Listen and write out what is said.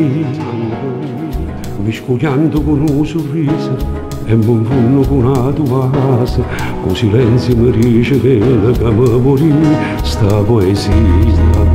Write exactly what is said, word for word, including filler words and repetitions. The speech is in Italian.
miscugliando con un sorriso e mi infonno con la tua casa, con silenzio mi dice che mi morì sta poesia.